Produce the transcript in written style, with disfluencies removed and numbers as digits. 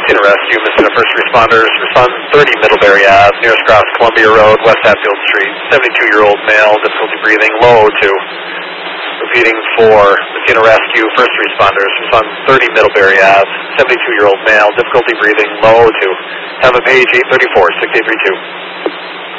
Messina Rescue, Messina First Responders, respond 30 Middlebury Ave, nearest cross Columbia Road, West Hatfield Street, 72-year-old male, difficulty breathing, low O2. Repeating for Messina Rescue, First Responders, respond 30 Middlebury Ave, 72-year-old male, difficulty breathing, low O2. Have a page 834, 6832.